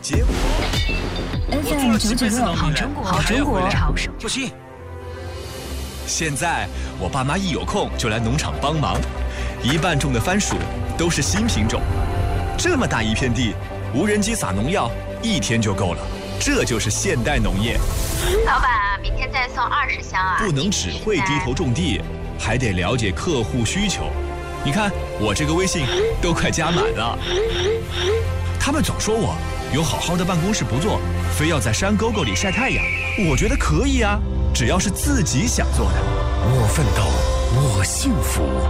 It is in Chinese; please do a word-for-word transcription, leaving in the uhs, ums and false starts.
结果 F M 九九六好中国，好中国， 不行。现在我爸妈一有空就来农场帮忙，一半种的番薯都是新品种。这么大一片地，无人机撒农药一天就够了，这就是现代农业。 老板啊，明天再送二十箱啊！ 不能只会低头种地，还得了解客户需求。你看我这个微信都快加满了。他们总说我有好好的办公室不做，非要在山沟沟里晒太阳。我觉得可以啊，只要是自己想做的。 我奋斗，我幸福。